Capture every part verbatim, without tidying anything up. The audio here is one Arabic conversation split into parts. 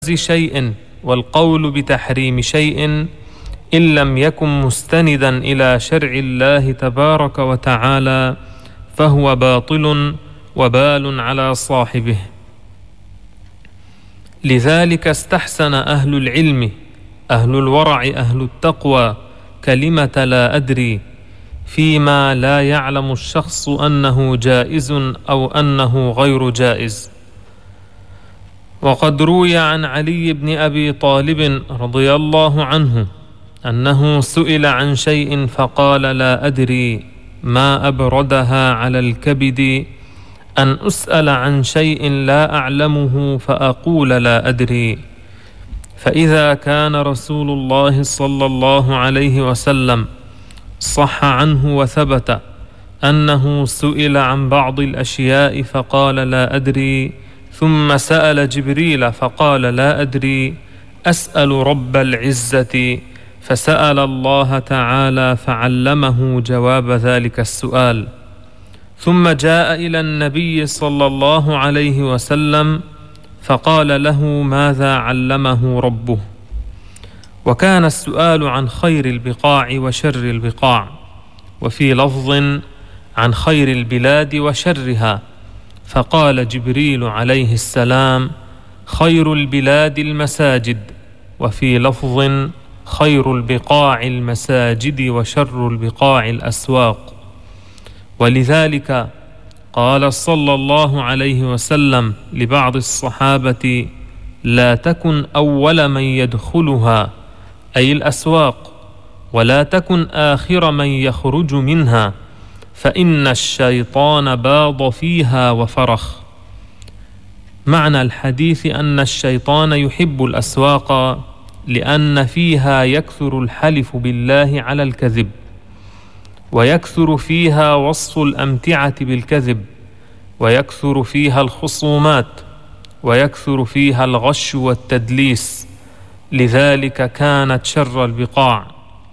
شيء والقول بتحريم شيء إن لم يكن مستندا إلى شرع الله تبارك وتعالى فهو باطل وبال على صاحبه. لذلك استحسن أهل العلم أهل الورع أهل التقوى كلمة لا أدري فيما لا يعلم الشخص أنه جائز أو أنه غير جائز. وقد روي عن علي بن أبي طالب رضي الله عنه أنه سئل عن شيء فقال لا أدري ما أبردها على الكبد أن أسأل عن شيء لا أعلمه فأقول لا أدري. فإذا كان رسول الله صلى الله عليه وسلم صح عنه وثبت أنه سئل عن بعض الأشياء فقال لا أدري ثم سأل جبريل فقال لا أدري أسأل رب العزة فسأل الله تعالى فعلمه جواب ذلك السؤال، ثم جاء إلى النبي صلى الله عليه وسلم فقال له ماذا علمه ربه. وكان السؤال عن خير البقاع وشر البقاع، وفي لفظ عن خير البلاد وشرها، فقال جبريل عليه السلام خير البلاد المساجد، وفي لفظ خير البقاع المساجد وشر البقاع الأسواق. ولذلك قال صلى الله عليه وسلم لبعض الصحابة لا تكن أول من يدخلها أي الأسواق، ولا تكن آخر من يخرج منها فإن الشيطان باض فيها وفرخ. معنى الحديث أن الشيطان يحب الأسواق لأن فيها يكثر الحلف بالله على الكذب، ويكثر فيها وصف الأمتعة بالكذب، ويكثر فيها الخصومات، ويكثر فيها الغش والتدليس، لذلك كانت شر البقاع.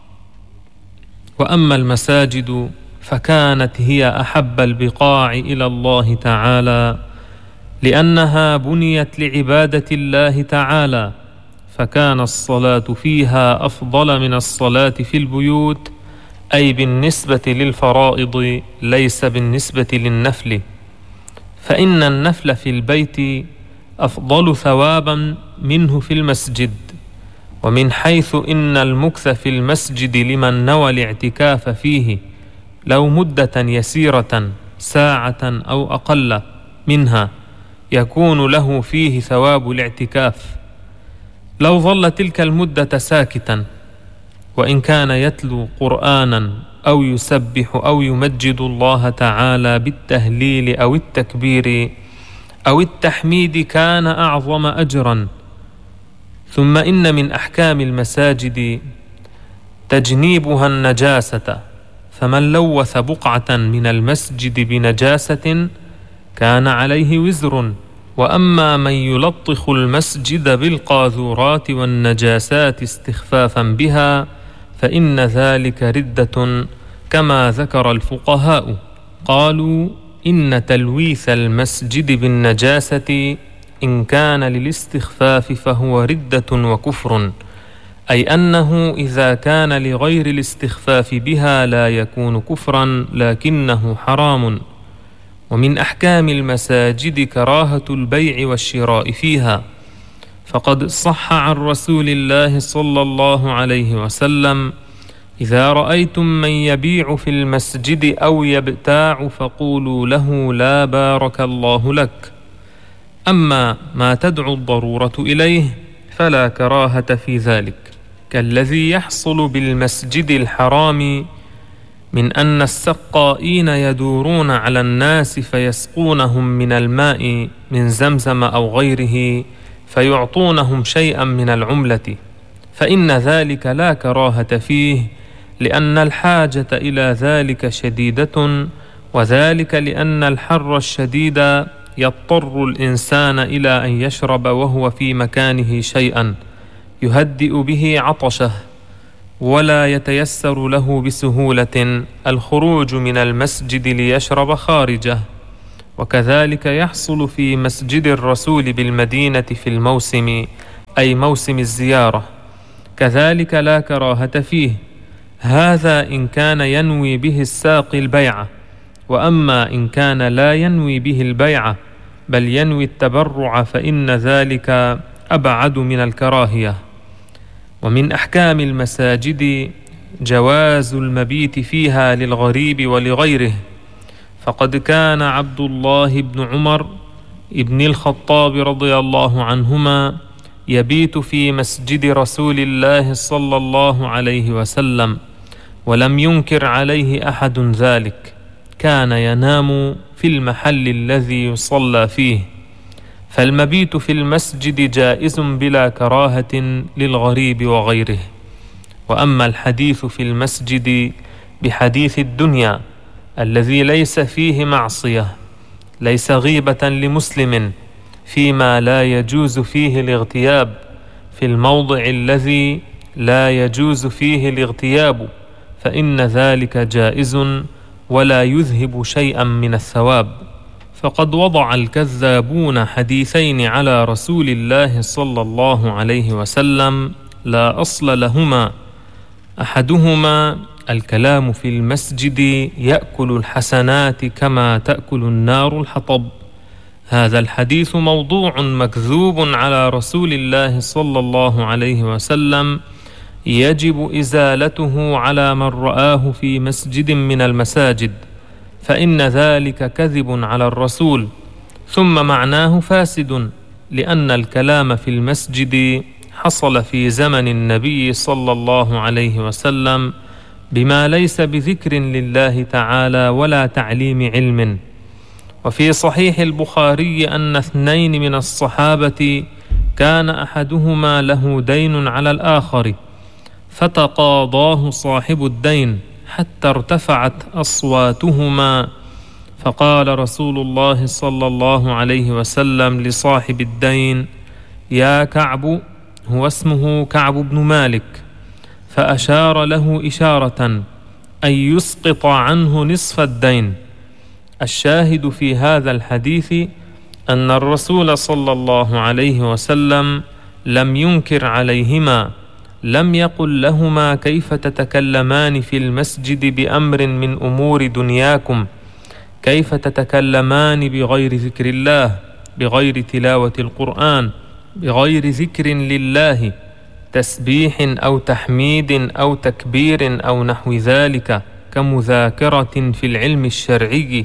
وأما المساجد فكانت هي أحب البقاع إلى الله تعالى لأنها بنيت لعبادة الله تعالى، فكان الصلاة فيها أفضل من الصلاة في البيوت، أي بالنسبة للفرائض ليس بالنسبة للنفل، فإن النفل في البيت أفضل ثوابا منه في المسجد. ومن حيث إن المكث في المسجد لمن نوى الاعتكاف فيه لو مدة يسيرة ساعة أو أقل منها يكون له فيه ثواب الاعتكاف، لو ظل تلك المدة ساكتا، وإن كان يتلو قرآنا أو يسبح أو يمجد الله تعالى بالتهليل أو التكبير أو التحميد كان أعظم أجرا. ثم إن من أحكام المساجد تجنيبها النجاسة، فمن لوث بقعة من المسجد بنجاسة كان عليه وزر. وأما من يلطخ المسجد بالقاذورات والنجاسات استخفافا بها فإن ذلك ردة، كما ذكر الفقهاء. قالوا إن تلويث المسجد بالنجاسة إن كان للاستخفاف فهو ردة وكفر، أي أنه إذا كان لغير الاستخفاف بها لا يكون كفرا لكنه حرام. ومن أحكام المساجد كراهة البيع والشراء فيها، فقد صح عن رسول الله صلى الله عليه وسلم إذا رأيتم من يبيع في المسجد أو يبتاع فقولوا له لا بارك الله لك. أما ما تدعو الضرورة إليه فلا كراهة في ذلك، كالذي يحصل بالمسجد الحرام من أن السقائين يدورون على الناس فيسقونهم من الماء من زمزم أو غيره فيعطونهم شيئا من العملة، فإن ذلك لا كراهة فيه لأن الحاجة إلى ذلك شديدة، وذلك لأن الحر الشديد يضطر الإنسان إلى أن يشرب وهو في مكانه شيئا يهدئ به عطشه، ولا يتيسر له بسهولة الخروج من المسجد ليشرب خارجه. وكذلك يحصل في مسجد الرسول بالمدينة في الموسم أي موسم الزيارة، كذلك لا كراهة فيه، هذا إن كان ينوي به الساقي البيعة. وأما إن كان لا ينوي به البيعة بل ينوي التبرع فإن ذلك أبعد من الكراهية. ومن أحكام المساجد جواز المبيت فيها للغريب ولغيره، فقد كان عبد الله بن عمر ابن الخطاب رضي الله عنهما يبيت في مسجد رسول الله صلى الله عليه وسلم، ولم ينكر عليه أحد ذلك، كان ينام في المحل الذي يصلى فيه. فالمبيت في المسجد جائز بلا كراهة للغريب وغيره. وأما الحديث في المسجد بحديث الدنيا الذي ليس فيه معصية، ليس غيبة لمسلم فيما لا يجوز فيه الاغتياب، في الموضع الذي لا يجوز فيه الاغتياب، فإن ذلك جائز ولا يذهب شيئا من الثواب. فقد وضع الكذابون حديثين على رسول الله صلى الله عليه وسلم لا أصل لهما، أحدهما الكلام في المسجد يأكل الحسنات كما تأكل النار الحطب، هذا الحديث موضوع مكذوب على رسول الله صلى الله عليه وسلم، يجب إزالته على من رآه في مسجد من المساجد، فإن ذلك كذب على الرسول. ثم معناه فاسد، لأن الكلام في المسجد حصل في زمن النبي صلى الله عليه وسلم بما ليس بذكر لله تعالى ولا تعليم علم. وفي صحيح البخاري أن اثنين من الصحابة كان أحدهما له دين على الآخر، فتقاضاه صاحب الدين حتى ارتفعت أصواتهما، فقال رسول الله صلى الله عليه وسلم لصاحب الدين: يا كعب، هو اسمه كعب بن مالك، فأشار له إشارة أن يسقط عنه نصف الدين. الشاهد في هذا الحديث أن الرسول صلى الله عليه وسلم لم ينكر عليهما، لم يقل لهما كيف تتكلمان في المسجد بأمر من أمور دنياكم، كيف تتكلمان بغير ذكر الله، بغير تلاوة القرآن، بغير ذكر لله، تسبيح أو تحميد أو تكبير أو نحو ذلك، كمذاكرة في العلم الشرعي.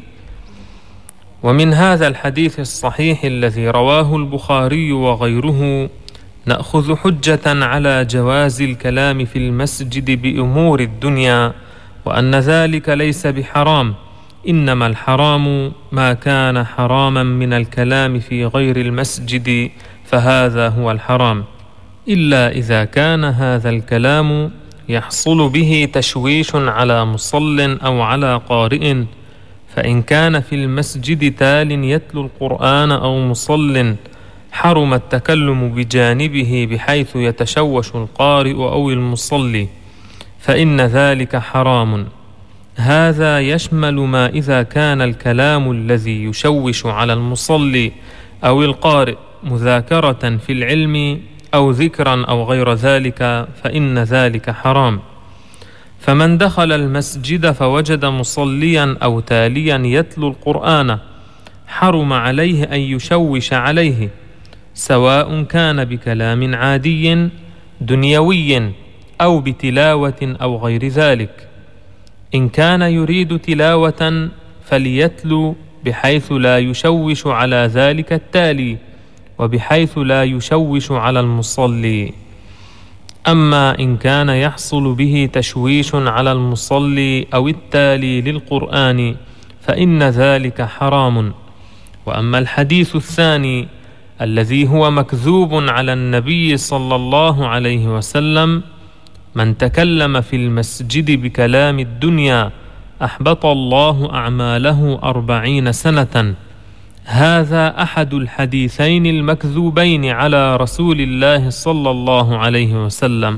ومن هذا الحديث الصحيح الذي رواه البخاري وغيره نأخذ حجة على جواز الكلام في المسجد بأمور الدنيا، وأن ذلك ليس بحرام، إنما الحرام ما كان حراما من الكلام في غير المسجد، فهذا هو الحرام، إلا إذا كان هذا الكلام يحصل به تشويش على مصل أو على قارئ، فإن كان في المسجد تال يتلو القرآن أو مصل حرم التكلم بجانبه بحيث يتشوش القارئ أو المصلي، فإن ذلك حرام. هذا يشمل ما إذا كان الكلام الذي يشوش على المصلي أو القارئ مذاكرة في العلم أو ذكرا أو غير ذلك، فإن ذلك حرام. فمن دخل المسجد فوجد مصليا أو تاليا يتلو القرآن حرم عليه أن يشوش عليه، سواء كان بكلام عادي دنيوي أو بتلاوة أو غير ذلك. إن كان يريد تلاوة فليتلو بحيث لا يشوش على ذلك التالي، وبحيث لا يشوش على المصلي. أما إن كان يحصل به تشويش على المصلي أو التالي للقرآن فإن ذلك حرام. وأما الحديث الثاني الذي هو مكذوب على النبي صلى الله عليه وسلم: من تكلم في المسجد بكلام الدنيا أحبط الله أعماله أربعين سنة، هذا أحد الحديثين المكذوبين على رسول الله صلى الله عليه وسلم.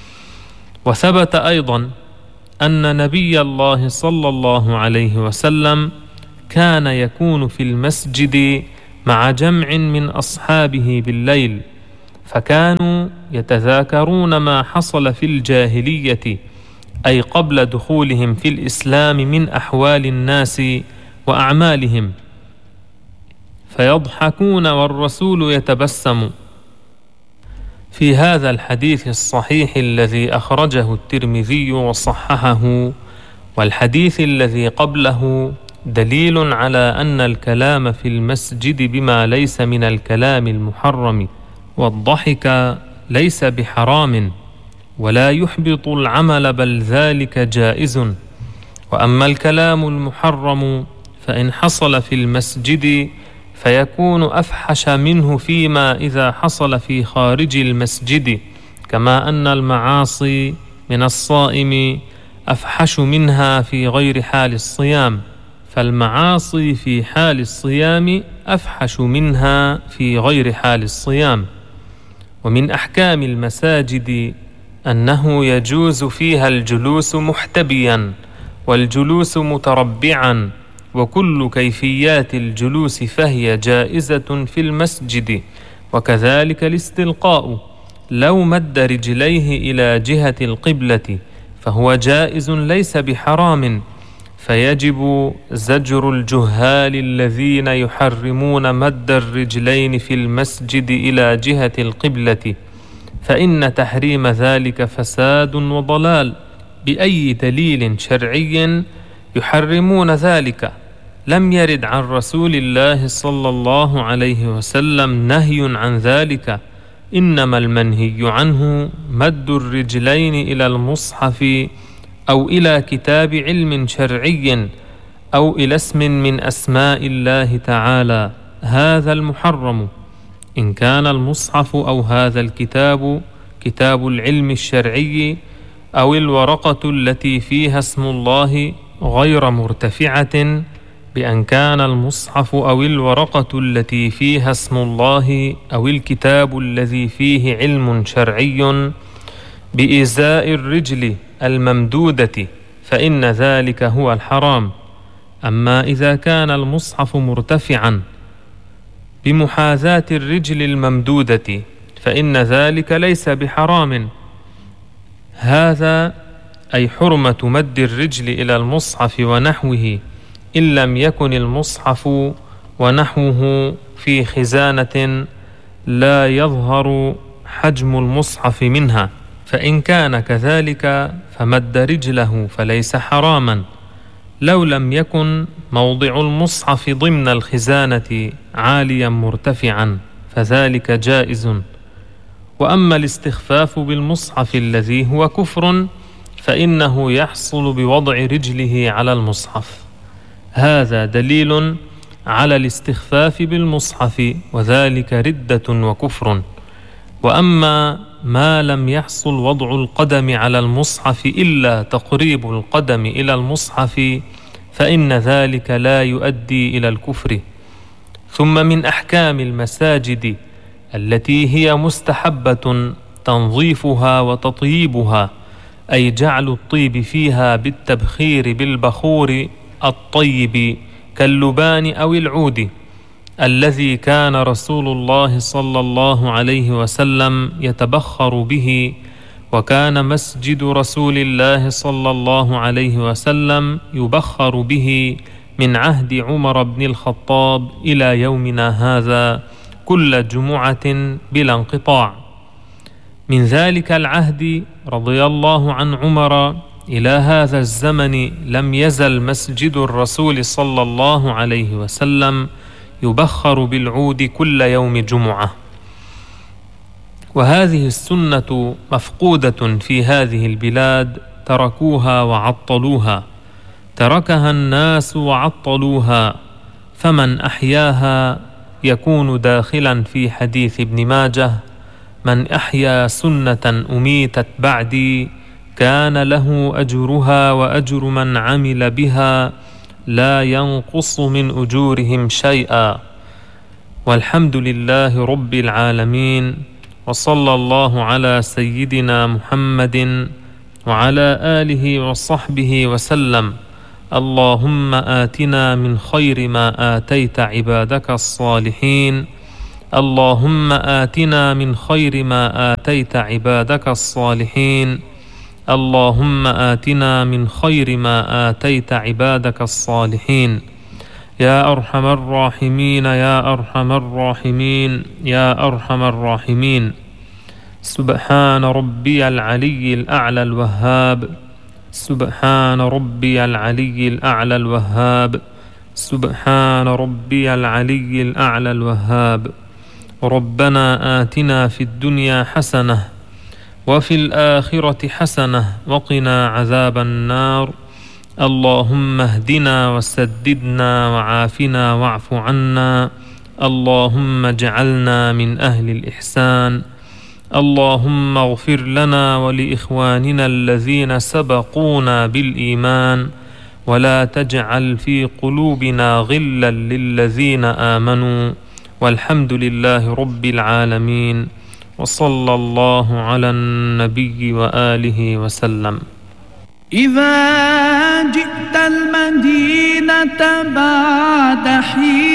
وثبت أيضا أن نبي الله صلى الله عليه وسلم كان يكون في المسجد مع جمع من أصحابه بالليل، فكانوا يتذاكرون ما حصل في الجاهلية، أي قبل دخولهم في الإسلام، من أحوال الناس وأعمالهم، فيضحكون والرسول يتبسم. في هذا الحديث الصحيح الذي أخرجه الترمذي وصححه، والحديث الذي قبله، دليل على أن الكلام في المسجد بما ليس من الكلام المحرم والضحك ليس بحرام ولا يحبط العمل، بل ذلك جائز. وأما الكلام المحرم فإن حصل في المسجد فيكون أفحش منه فيما إذا حصل في خارج المسجد، كما أن المعاصي من الصائم أفحش منها في غير حال الصيام، فالمعاصي في حال الصيام أفحش منها في غير حال الصيام. ومن أحكام المساجد أنه يجوز فيها الجلوس محتبيا والجلوس متربعا، وكل كيفيات الجلوس فهي جائزة في المسجد. وكذلك الاستلقاء لو مد رجليه إلى جهة القبلة فهو جائز ليس بحرام، فيجب زجر الجهال الذين يحرمون مد الرجلين في المسجد إلى جهة القبلة، فإن تحريم ذلك فساد وضلال. بأي دليل شرعي يحرمون ذلك؟ لم يرد عن رسول الله صلى الله عليه وسلم نهي عن ذلك، إنما المنهي عنه مد الرجلين إلى المصحف أو إلى كتاب علم شرعي أو إلى اسم من أسماء الله تعالى، هذا المحرم. إن كان المصحف أو هذا الكتاب كتاب العلم الشرعي أو الورقة التي فيها اسم الله غير مرتفعة، بأن كان المصحف أو الورقة التي فيها اسم الله أو الكتاب الذي فيه علم شرعي بإزاء الرجل الممدودة، فإن ذلك هو الحرام. أما إذا كان المصحف مرتفعا بمحاذاة الرجل الممدودة فإن ذلك ليس بحرام. هذا أي حرمة مد الرجل إلى المصحف ونحوه، إن لم يكن المصحف ونحوه في خزانة لا يظهر حجم المصحف منها، فإن كان كذلك فمد رجله فليس حراما. لو لم يكن موضع المصحف ضمن الخزانة عاليا مرتفعا فذلك جائز. وأما الاستخفاف بالمصحف الذي هو كفر فإنه يحصل بوضع رجله على المصحف، هذا دليل على الاستخفاف بالمصحف، وذلك ردة وكفر. وأما ما لم يحصل وضع القدم على المصحف إلا تقريب القدم إلى المصحف فإن ذلك لا يؤدي إلى الكفر. ثم من أحكام المساجد التي هي مستحبة تنظيفها وتطييبها، أي جعل الطيب فيها بالتبخير بالبخور الطيب كاللبان أو العود، الذي كان رسول الله صلى الله عليه وسلم يتبخر به، وكان مسجد رسول الله صلى الله عليه وسلم يبخر به من عهد عمر بن الخطاب إلى يومنا هذا كل جمعة بلا انقطاع. من ذلك العهد رضي الله عن عمر إلى هذا الزمن لم يزل مسجد الرسول صلى الله عليه وسلم يبخر بالعود كل يوم جمعة. وهذه السنة مفقودة في هذه البلاد، تركوها وعطلوها، تركها الناس وعطلوها، فمن أحياها يكون داخلا في حديث ابن ماجه: من أحيا سنة أميتت بعدي كان له أجرها وأجر من عمل بها لا ينقص من أجورهم شيئا. والحمد لله رب العالمين، وصلى الله على سيدنا محمد وعلى آله وصحبه وسلم. اللهم آتنا من خير ما آتيت عبادك الصالحين، اللهم آتنا من خير ما آتيت عبادك الصالحين اللهم آتنا من خير ما آتيت عبادك الصالحين يا أرحم الراحمين يا أرحم الراحمين يا أرحم الراحمين. سبحان ربي العلي الأعلى الوهاب سبحان ربي العلي الأعلى الوهاب سبحان ربي العلي الأعلى الوهاب. ربنا آتنا في الدنيا حسنة وفي الآخرة حسنة وقنا عذاب النار. اللهم اهدنا وسددنا وعافنا واعف عنا. اللهم اجعلنا من أهل الإحسان. اللهم اغفر لنا ولإخواننا الذين سبقونا بالإيمان ولا تجعل في قلوبنا غلا للذين آمنوا والحمد لله رب العالمين وصلى الله على النبي وآله وسلم. إذا جئت المدينة بعد حين